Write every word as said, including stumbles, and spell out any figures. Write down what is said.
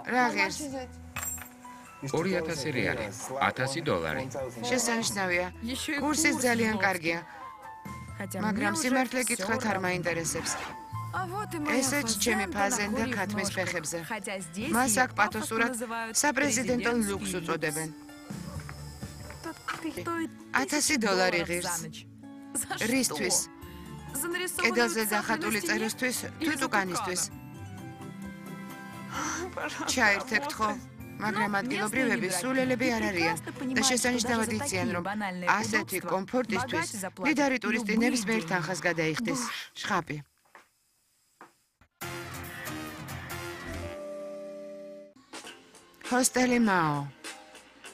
რა ღირს? ორი ათასი რეალი, ათასი დოლარი. შესანიშნავია. კურსი ძალიან კარგია. მაგრამ სიმართლე გითხრათ არ მაინტერესებს. ესეც ჩემი ფაზენ და ქათმის ფეხებზე. მას აქ პათოსურად საპრეზიდენტო ლუქს უწოდებენ. ათასი დოლარი ღირს. რისთვის? კედელზე დახატული წერისთვის თუ ტუკანისთვის? ჩაერთებთ ხო? მაგრამ ადგილობრივები სულელები არ არიან და შესანიშნავად იციან, რომ ასეთი კომფორტისთვის მდიდარი ტურისტი ნებისმიერ თანხას გადაიხდის. შხაპი. ჰოსტელი მაო.